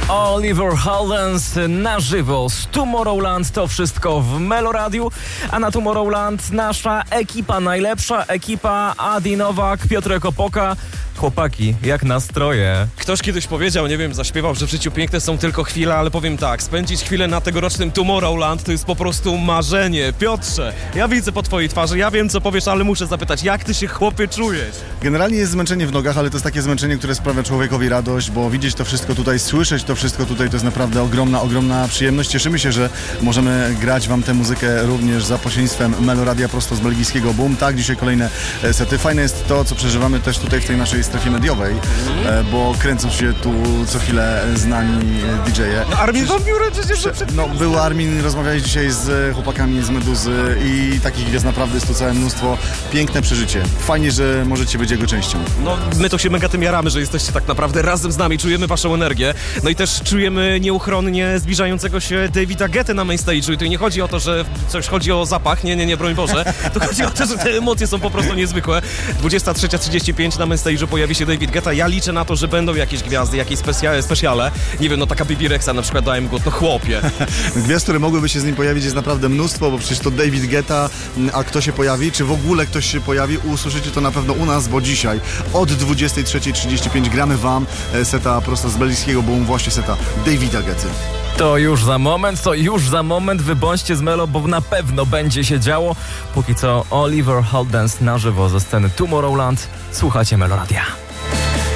Oliver Heldens na żywo z Tomorrowland. To wszystko w Meloradiu, a na Tomorrowland nasza ekipa, najlepsza ekipa: Adi Nowak, Piotrek Opoka. Chłopaki, jak nastroje? Ktoś kiedyś powiedział, nie wiem, zaśpiewał, że w życiu piękne są tylko chwile, ale powiem tak, spędzić chwilę na tegorocznym Tomorrowland to jest po prostu marzenie. Piotrze, ja widzę po twojej twarzy, ja wiem, co powiesz, ale muszę zapytać, jak ty się, chłopie, czujesz? Generalnie jest zmęczenie w nogach, ale to jest takie zmęczenie, które sprawia człowiekowi radość, bo widzieć to wszystko tutaj, słyszeć to wszystko tutaj, to jest naprawdę ogromna przyjemność. Cieszymy się, że możemy grać wam tę muzykę również za pośrednictwem Meloradia prosto z belgijskiego Boom. Tak, dzisiaj kolejne sety. Fajne jest to, co przeżywamy też tutaj w tej naszej strefie mediowej, bo kręcą się tu co chwilę znani DJ-e. No, Armin van Buuren przecież... Był Armin, rozmawiałeś dzisiaj z chłopakami z Meduzy i takich gwiazd naprawdę jest tu całe mnóstwo. Piękne przeżycie. Fajnie, że możecie być jego częścią. No, my to się mega tym jaramy, że jesteście tak naprawdę razem z nami, czujemy waszą energię. No i też czujemy nieuchronnie zbliżającego się Davida Guetty na main stage'u. I tu nie chodzi o to, że coś chodzi o zapach, nie, broń Boże. To chodzi o to, że te emocje są po prostu niezwykłe. 23:35 na main stage'u pojawi się David Guetta. Ja liczę na to, że będą jakieś gwiazdy, jakieś specjale. Nie wiem, no taka Bibi Rexa na przykład, dałem go, no chłopie. Gwiazd, które mogłyby się z nim pojawić, jest naprawdę mnóstwo, bo przecież to David Guetta, a kto się pojawi, czy w ogóle ktoś się pojawi, usłyszycie to na pewno u nas, bo dzisiaj od 23:35 gramy wam seta prosto z belgijskiego Boom, właśnie seta Davida Guetty. To już za moment wybądźcie z Melo, bo na pewno będzie się działo. Póki co Oliver Heldens na żywo ze sceny Tomorrowland. Słuchacie Meloradia.